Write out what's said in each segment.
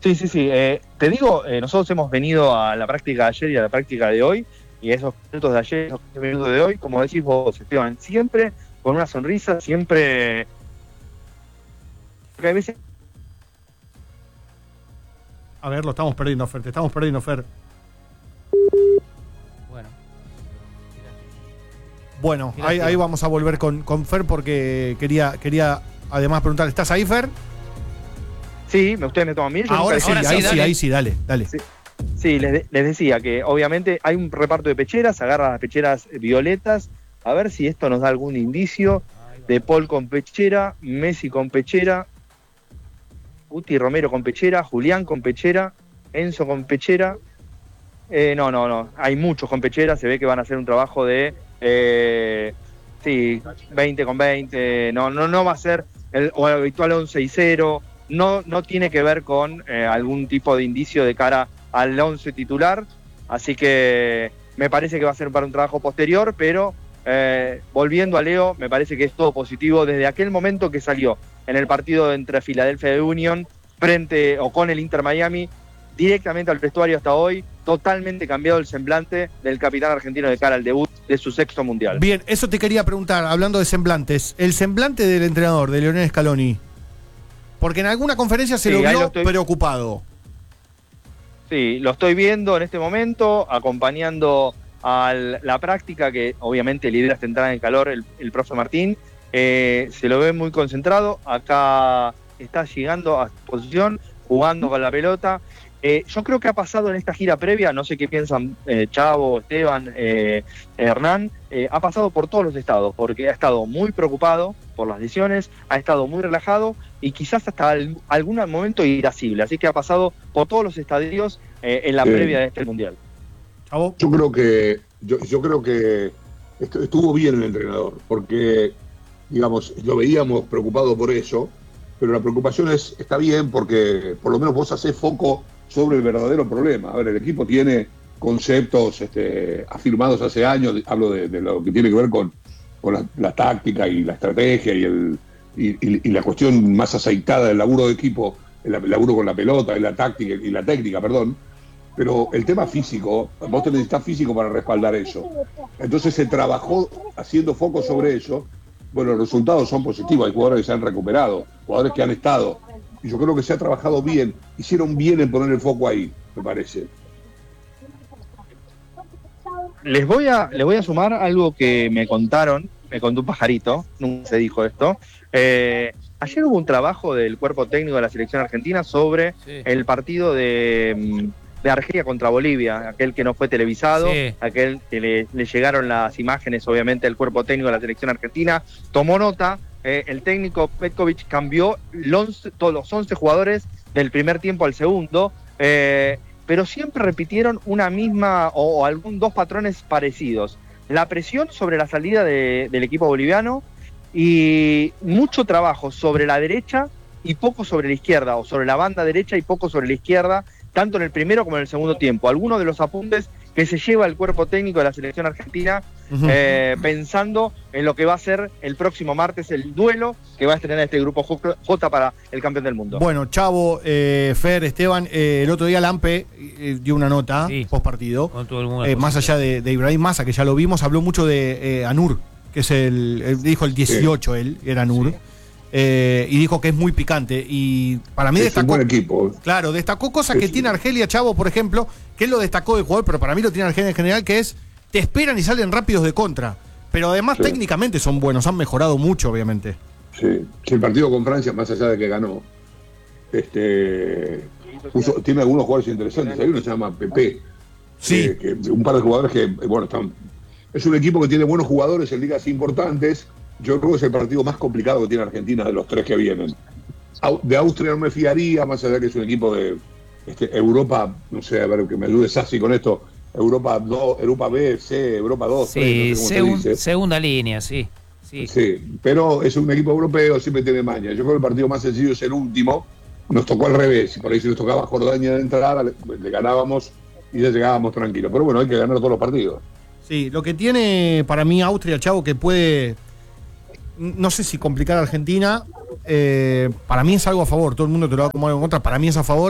Sí, sí, sí. Te digo, nosotros hemos venido a la práctica de ayer y a la práctica de hoy, y esos minutos de ayer, esos minutos de hoy, como decís vos, Esteban, siempre con una sonrisa, siempre. Porque a veces. A ver, lo estamos perdiendo, Fer. Te estamos perdiendo, Fer. Bueno, ahí vamos a volver con Fer porque quería además preguntar, ¿estás ahí, Fer? Sí, ustedes me toman bien. Ahora sí, dale. Sí, les decía que obviamente hay un reparto de pecheras, agarra las pecheras violetas, a ver si esto nos da algún indicio. De Paul con pechera, Messi con pechera, Guti Romero con pechera, Julián con pechera, Enzo con pechera. No, hay muchos con pechera, se ve que van a hacer un trabajo de 20 con 20, no va a ser el habitual 11 y 0, no tiene que ver con algún tipo de indicio de cara al 11 titular, así que me parece que va a ser para un trabajo posterior, pero volviendo a Leo, me parece que es todo positivo desde aquel momento que salió en el partido entre Philadelphia y Union frente o con el Inter Miami, directamente al vestuario hasta hoy, totalmente cambiado el semblante del capitán argentino de cara al debut de su sexto mundial. Bien, eso te quería preguntar, hablando de semblantes, el semblante del entrenador, de Lionel Scaloni, porque en alguna conferencia se lo vio preocupado. Sí, lo estoy viendo en este momento, acompañando a la práctica que obviamente lidera esta entrada en calor el profe Martín, se lo ve muy concentrado, acá está llegando a su posición, jugando con la pelota. Yo creo que ha pasado en esta gira previa, no sé qué piensan Chavo, Esteban, Hernán, ha pasado por todos los estados, porque ha estado muy preocupado por las lesiones, ha estado muy relajado y quizás hasta algún momento irascible, así que ha pasado por todos los estadios en la previa de este Mundial. ¿Chavo? Yo creo que estuvo bien el entrenador, porque, digamos, lo veíamos preocupado por eso, pero la preocupación está bien porque por lo menos vos hacés foco sobre el verdadero problema. A ver, el equipo tiene conceptos afirmados hace años, hablo de lo que tiene que ver con la táctica y la estrategia y la cuestión más aceitada del laburo de equipo, el laburo con la pelota y la táctica y la técnica, perdón. Pero el tema físico, vos necesitas físico para respaldar eso. Entonces se trabajó haciendo foco sobre eso. Bueno, los resultados son positivos, hay jugadores que se han recuperado, jugadores que han estado. Y yo creo que se ha trabajado bien, hicieron bien en poner el foco ahí, me parece. Les voy a sumar algo que me contó un pajarito, nunca se dijo esto. Ayer hubo un trabajo del cuerpo técnico de la selección argentina sobre el partido de Argelia contra Bolivia, aquel que no fue televisado, aquel que le llegaron las imágenes obviamente al cuerpo técnico de la selección argentina, tomó nota, el técnico Petkovic cambió todos los 11 jugadores del primer tiempo al segundo, pero siempre repitieron una misma o dos patrones parecidos. La presión sobre la salida del equipo boliviano y mucho trabajo sobre la derecha y poco sobre la izquierda, o sobre la banda derecha y poco sobre la izquierda, tanto en el primero como en el segundo tiempo. Algunos de los apuntes que se lleva el cuerpo técnico de la selección argentina, pensando en lo que va a ser el próximo martes el duelo que va a estrenar este grupo J para el campeón del mundo. Bueno, Chavo, Fer, Esteban, el otro día Lampe dio una nota post partido, más allá de Ibrahim Massa, que ya lo vimos, habló mucho de Anur, que es dijo el 18, él era Anur. Sí. Y dijo que es muy picante y para mí destacó un buen equipo. Claro, destacó cosas que tiene Argelia, Chavo, por ejemplo, que él lo destacó del jugador, pero para mí lo tiene Argelia en general, que es te esperan y salen rápidos de contra, pero además técnicamente son buenos, han mejorado mucho, obviamente. Sí, el partido con Francia, más allá de que ganó, tiene algunos jugadores interesantes. Hay uno que se llama Pepe, un par de jugadores que, bueno, es un equipo que tiene buenos jugadores en ligas importantes. Yo creo que es el partido más complicado que tiene Argentina de los tres que vienen. De Austria no me fiaría, más allá de que es un equipo de Europa, no sé, a ver que me ayude Sassi con esto, Europa 2, Europa B, C, Europa 2, 3, no sé cómo se dice. Segunda línea, sí, pero es un equipo europeo, siempre tiene maña. Yo creo que el partido más sencillo es el último. Nos tocó al revés, por ahí si nos tocaba Jordania de entrada, le ganábamos y ya llegábamos tranquilos. Pero bueno, hay que ganar todos los partidos. Sí, lo que tiene para mí Austria, Chavo, que puede, no sé si complicar a Argentina, para mí es algo a favor, todo el mundo te lo va a como algo en contra, para mí es a favor,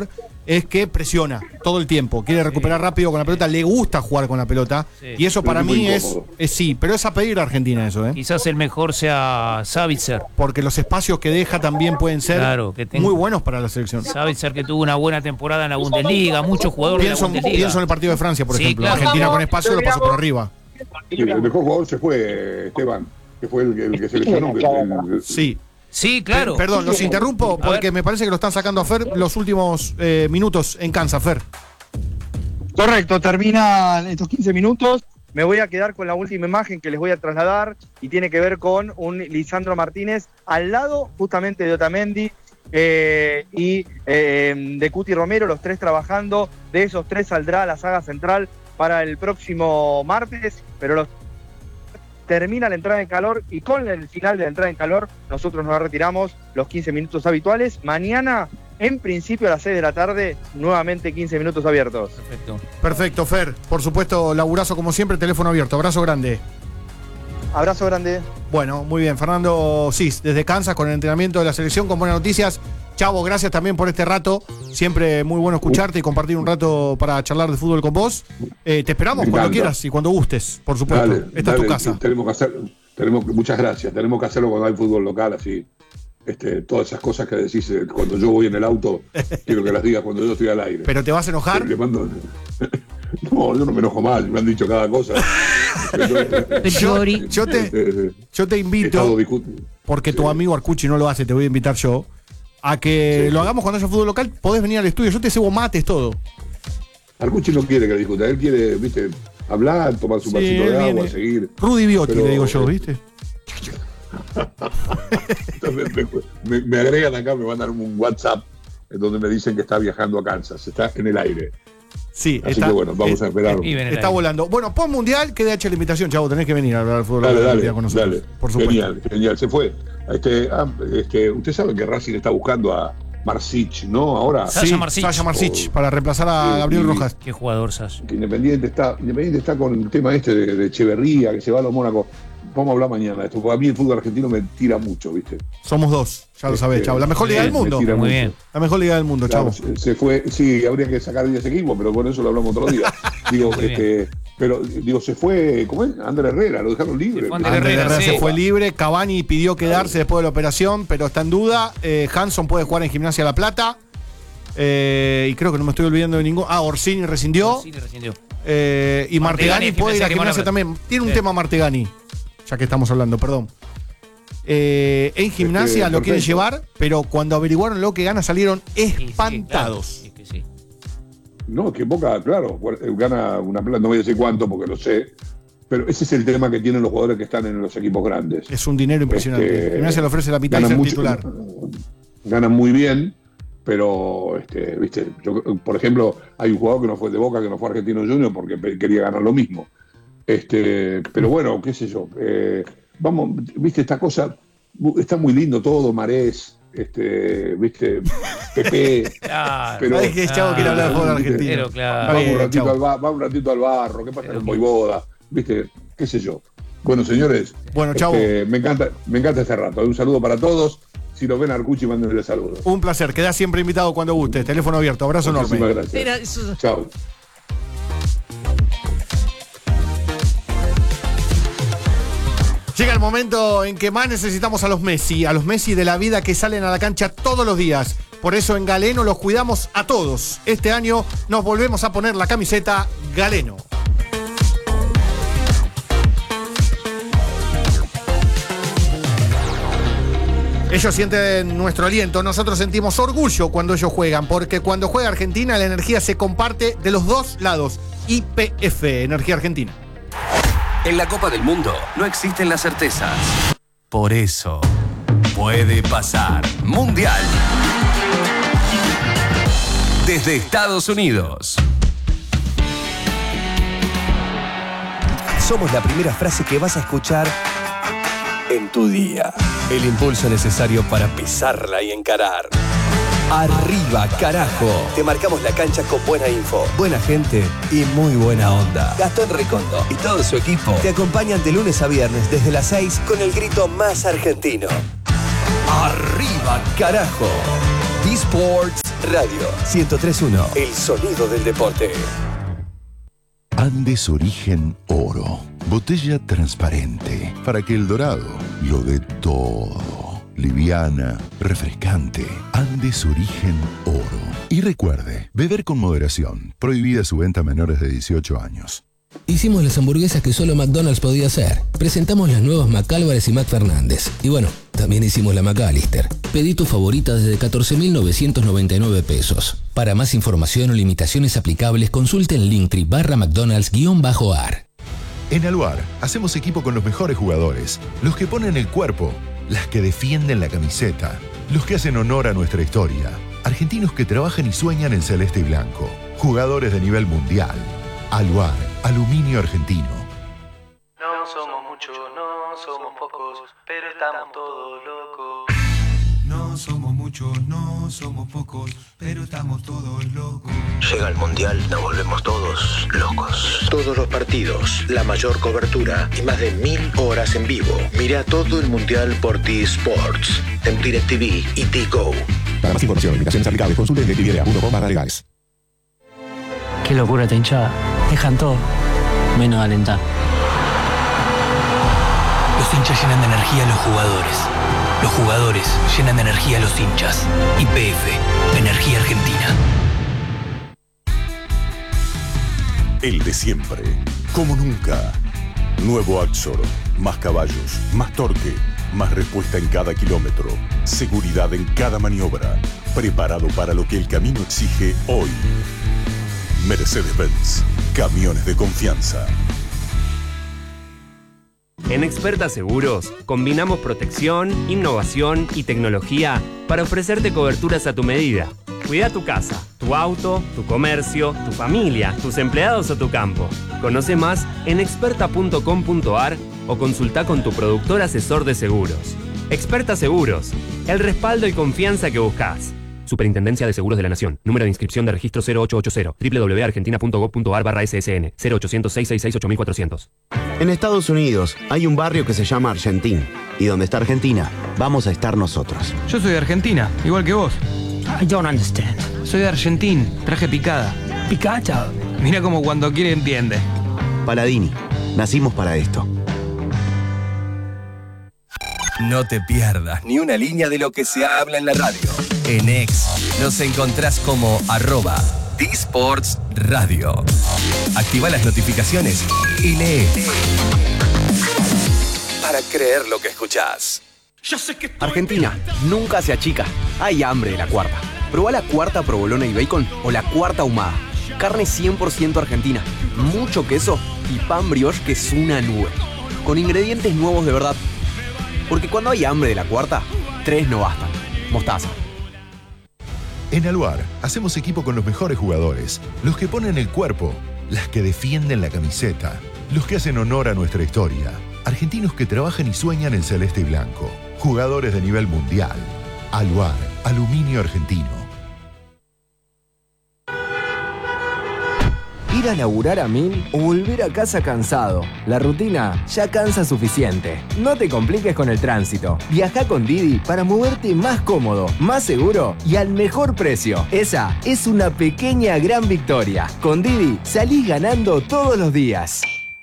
es que presiona todo el tiempo, quiere recuperar rápido con la pelota, le gusta jugar con la pelota, y eso para mí es sí, pero es a pedir a Argentina eso. Quizás el mejor sea Savitzer. Porque los espacios que deja también pueden ser muy buenos para la selección. Savitzer, que tuvo una buena temporada en la Bundesliga, muchos jugadores de la Bundesliga. Pienso en el partido de Francia, por ejemplo. Claro. Argentina con espacio lo pasó por arriba. El mejor jugador se fue, Esteban, que fue el que seleccionó. Sí. Sí, claro. Perdón, los interrumpo porque me parece que lo están sacando a Fer los últimos minutos en Kansas, Fer. Correcto, terminan estos 15 minutos. Me voy a quedar con la última imagen que les voy a trasladar y tiene que ver con un Lisandro Martínez al lado justamente de Otamendi y de Cuti Romero, los tres trabajando. De esos tres saldrá la saga central para el próximo martes, pero termina la entrada en calor y con el final de la entrada en calor nosotros nos retiramos los 15 minutos habituales. Mañana, en principio a las 6 de la tarde, nuevamente 15 minutos abiertos. Perfecto, Fer. Por supuesto, laburazo como siempre, teléfono abierto. Abrazo grande. Abrazo grande. Bueno, muy bien. Fernando Cis, desde Kansas, con el entrenamiento de la selección, con buenas noticias. Chavo, gracias también por este rato. Siempre muy bueno escucharte y compartir un rato para charlar de fútbol con vos. Te esperamos cuando quieras y cuando gustes, por supuesto. Esta es tu casa. Muchas gracias. Tenemos que hacerlo cuando hay fútbol local, así. Todas esas cosas que decís cuando yo voy en el auto, quiero que las digas cuando yo estoy al aire. ¿Pero te vas a enojar? No, yo no me enojo mal, me han dicho cada cosa. Yo te invito, porque tu amigo Arcucci no lo hace, te voy a invitar yo, a que lo hagamos cuando haya fútbol local. Podés venir al estudio, yo te cebo mates, todo. Arcucci no quiere que discuta, él quiere, viste, hablar, tomar su vasito de agua, seguir. Rudy Biotti, le digo yo, ¿viste? me agregan acá, me mandan un WhatsApp en donde me dicen que está viajando a Kansas, está en el aire. Sí, así que bueno, vamos a esperar. Está volando. Bueno, post mundial, queda hecha la invitación, Chavo, tenés que venir a hablar del fútbol con nosotros. Dale, por supuesto. Genial, se fue. Usted sabe que Racing está buscando a Marsic, ¿no? Ahora. Sasha Marsic, para reemplazar a Gabriel Rojas. Qué jugador, Sasha. Independiente está con el tema de Echeverría, que se va a los Mónacos. Vamos a hablar mañana de esto, porque a mí el fútbol argentino me tira mucho, ¿viste? Somos dos, ya lo sabés, Chavo. La mejor liga del mundo. Muy bien. La mejor liga del mundo, claro, Chavo. Se fue, sí, habría que sacar 10 equipos, pero por eso lo hablamos otro día. Se fue, ¿cómo es? Ander Herrera, lo dejaron libre. Ander Herrera se fue libre, Cavani pidió quedarse después de la operación, pero está en duda. Hanson puede jugar en Gimnasia La Plata. Y creo que no me estoy olvidando de ningún. Orsini rescindió. Y Martegani puede ir a Gimnasia también. Tiene un tema Martegani, ya que estamos hablando, perdón. En Gimnasia lo quieren llevar, pero cuando averiguaron lo que gana salieron espantados. Sí. No, que Boca, claro, gana una plata, no voy a decir cuánto porque lo sé, pero ese es el tema que tienen los jugadores que están en los equipos grandes. Es un dinero impresionante. Gimnasia le ofrece la mitad y ser titular. Ganan muy bien, pero, viste, por ejemplo, hay un jugador que no fue de Boca, que no fue Argentino Junior porque quería ganar lo mismo. Pero bueno, qué sé yo. Vamos, viste, esta cosa, está muy lindo todo, Marés, viste, Pepe. Claro. Pero es que Chavo quiere hablar de fútbol argentino. Claro. Va un ratito al barro, ¿qué pasa con Voivoda? Viste, qué sé yo. Bueno, señores, Chavo. Me encanta este rato. Un saludo para todos. Si lo ven a Arcucci, mándenle saludos. Un placer, quedás siempre invitado cuando guste. Teléfono abierto, abrazo enorme. Gracias. Chao. Llega el momento en que más necesitamos a los Messi de la vida que salen a la cancha todos los días. Por eso en Galeno los cuidamos a todos. Este año nos volvemos a poner la camiseta Galeno. Ellos sienten nuestro aliento, nosotros sentimos orgullo cuando ellos juegan, porque cuando juega Argentina la energía se comparte de los dos lados. YPF, Energía Argentina. En la Copa del Mundo no existen las certezas. Por eso, puede pasar. Mundial. Desde Estados Unidos. Somos la primera frase que vas a escuchar en tu día. El impulso necesario para pisarla y encarar. Arriba, carajo. Te marcamos la cancha con buena info, buena gente y muy buena onda. Gastón Recondo y todo su equipo te acompañan de lunes a viernes desde las 6 con el grito más argentino. Arriba, carajo. B-Sports Radio 103.1, el sonido del deporte. Andes Origen Oro. Botella transparente para que el dorado lo dé todo. Liviana, refrescante. Andes Origen Oro. Y recuerde, beber con moderación. Prohibida su venta a menores de 18 años. Hicimos las hamburguesas que solo McDonald's podía hacer. Presentamos las nuevas McAlvarez y McFernández. Y bueno, también hicimos la McAllister. Pedí tu favorita desde 14.999 pesos. Para más información o limitaciones aplicables, consulte en Linktree/McDonald's_ar. En Aluar, hacemos equipo con los mejores jugadores. Los que ponen el cuerpo, las que defienden la camiseta, los que hacen honor a nuestra historia. Argentinos que trabajan y sueñan en celeste y blanco. Jugadores de nivel mundial. Aluar, aluminio argentino. No somos muchos, no somos pocos, pero estamos todos locos. No somos muchos, no somos pocos, pero estamos todos locos. Llega el Mundial, nos volvemos todos locos. Todos los partidos, la mayor cobertura y más de 1000 horas en vivo. Mira todo el Mundial por T-Sports, en DirecTV y T-Go. Para más información y limitaciones aplicables, consulte DirecTV.com/legales. Qué locura esta hinchada. Dejan todo, menos alentar. Los hinchas llenan de energía a los jugadores. Los jugadores llenan de energía a los hinchas. YPF, Energía Argentina. El de siempre, como nunca. Nuevo Axor, más caballos, más torque, más respuesta en cada kilómetro, seguridad en cada maniobra, preparado para lo que el camino exige hoy. Mercedes-Benz, camiones de confianza. En Experta Seguros, combinamos protección, innovación y tecnología para ofrecerte coberturas a tu medida. Cuida tu casa, tu auto, tu comercio, tu familia, tus empleados o tu campo. Conoce más en experta.com.ar o consulta con tu productor asesor de seguros. Experta Seguros, el respaldo y confianza que buscas. Superintendencia de Seguros de la Nación. Número de inscripción de registro 0880. www.argentina.gov.ar/ssn. 0800-666-8400. En Estados Unidos hay un barrio que se llama Argentín. Y donde está Argentina, vamos a estar nosotros. Yo soy de Argentina, igual que vos. I don't understand. Soy de Argentín, traje picada. ¿Picada? Mira como cuando quiere entiende. Paladini, nacimos para esto. No te pierdas ni una línea de lo que se habla en la radio. En X nos encontrás como @T-Sports Radio. Activa las notificaciones y lee. Para creer lo que escuchás. Argentina nunca se achica. Hay hambre de la cuarta. Probá la cuarta provolona y bacon o la cuarta ahumada. Carne 100% argentina, mucho queso y pan brioche que es una nube. Con ingredientes nuevos de verdad. Porque cuando hay hambre de la cuarta, 3 no bastan. Mostaza. En Aluar, hacemos equipo con los mejores jugadores, los que ponen el cuerpo, las que defienden la camiseta, los que hacen honor a nuestra historia, argentinos que trabajan y sueñan en celeste y blanco, jugadores de nivel mundial. Aluar, aluminio argentino. Ir a laburar a 1000 o volver a casa cansado. La rutina ya cansa suficiente. No te compliques con el tránsito. Viaja con Didi para moverte más cómodo, más seguro y al mejor precio. Esa es una pequeña gran victoria. Con Didi salís ganando todos los días.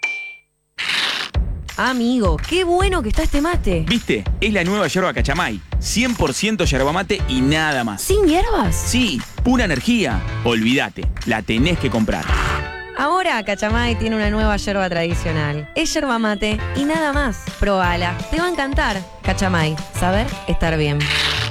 Amigo, qué bueno que está este mate. ¿Viste? Es la nueva yerba Cachamay. 100% yerba mate y nada más. ¿Sin hierbas? Sí, pura energía. Olvídate, la tenés que comprar. Ahora Cachamay tiene una nueva yerba tradicional. Es yerba mate y nada más. Probala, te va a encantar. Cachamay, saber estar bien.